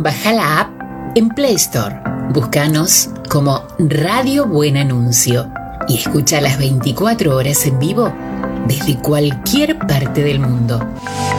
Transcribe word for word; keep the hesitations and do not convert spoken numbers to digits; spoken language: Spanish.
Baja la app en Play Store. Búscanos como Radio Buen Anuncio y escucha las veinticuatro horas en vivo desde cualquier parte del mundo.